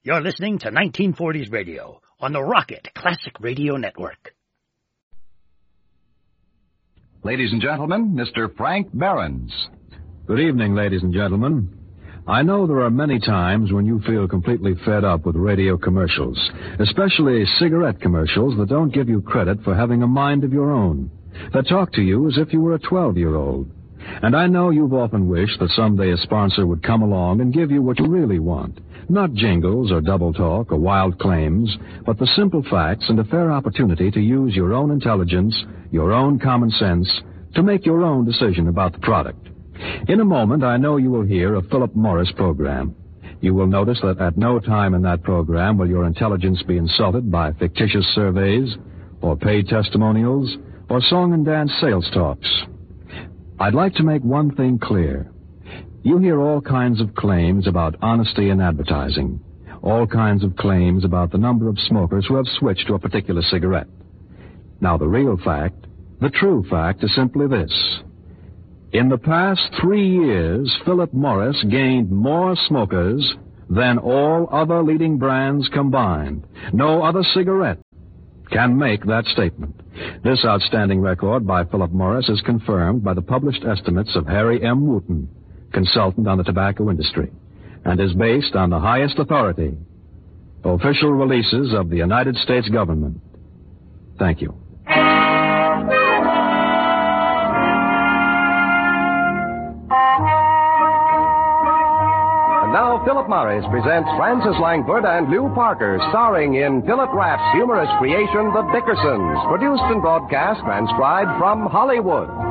You're listening to 1940s Radio on the Rocket Classic Radio Network. Ladies and gentlemen, Mr. Frank Behrens. Good evening, ladies and gentlemen. I know there are many times when you feel completely fed up with radio commercials, especially cigarette commercials that don't give you credit for having a mind of your own, that talk to you as if you were a 12-year-old. And I know you've often wished that someday a sponsor would come along and give you what you really want. Not jingles or double talk or wild claims, but the simple facts and a fair opportunity to use your own intelligence, your own common sense, to make your own decision about the product. In a moment, I know you will hear a Philip Morris program. You will notice that at no time in that program will your intelligence be insulted by fictitious surveys, or paid testimonials, or song and dance sales talks. I'd like to make one thing clear. You hear all kinds of claims about honesty in advertising, all kinds of claims about the number of smokers who have switched to a particular cigarette. Now, the real fact, the true fact, is simply this. In the past 3 years, Philip Morris gained more smokers than all other leading brands combined. No other cigarette can make that statement. This outstanding record by Philip Morris is confirmed by the published estimates of Harry M. Wooten, consultant on the tobacco industry, and is based on the highest authority, official releases of the United States government. Thank you. And now Philip Morris presents Frances Langford and Lew Parker, starring in Philip Rath's humorous creation, The Dickersons, produced and broadcast, transcribed from Hollywood.